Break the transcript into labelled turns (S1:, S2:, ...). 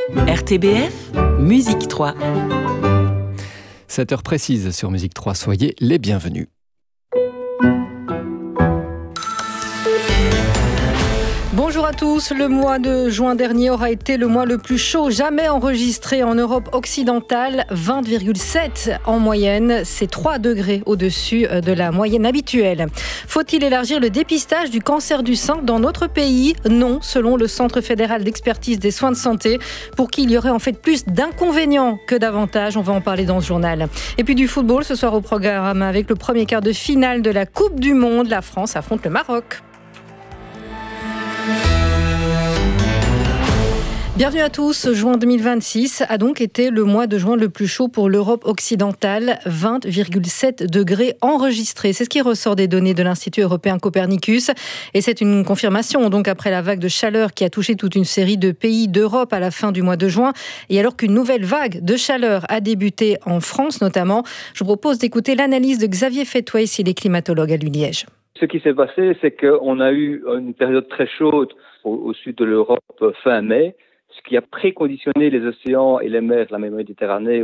S1: RTBF, Musique 3.
S2: 7h précise sur Musique 3, soyez les bienvenus.
S3: Bonjour à tous, le mois de juin dernier aura été le mois le plus chaud jamais enregistré en Europe occidentale, 20,7 en moyenne, c'est 3 degrés au-dessus de la moyenne habituelle. Faut-il élargir le dépistage du cancer du sein dans notre pays ? Non, selon le Centre fédéral d'expertise des soins de santé, pour qui il y aurait en fait plus d'inconvénients que d'avantages, on va en parler dans ce journal. Et puis du football ce soir au programme avec le premier quart de finale de la Coupe du Monde, la France affronte le Maroc. Bienvenue à tous. Juin 2026 a donc été le mois de juin le plus chaud pour l'Europe occidentale, 20,7 degrés enregistrés. C'est ce qui ressort des données de l'Institut européen Copernicus. Et c'est une confirmation donc après la vague de chaleur qui a touché toute une série de pays d'Europe à la fin du mois de juin. Et alors qu'une nouvelle vague de chaleur a débuté en France notamment, je vous propose d'écouter l'analyse de Xavier Fetways, il est climatologue à l'ULiège.
S4: Ce qui s'est passé, c'est qu'on a eu une période très chaude au sud de l'Europe fin mai, ce qui a préconditionné les océans et les mers de la mer Méditerranée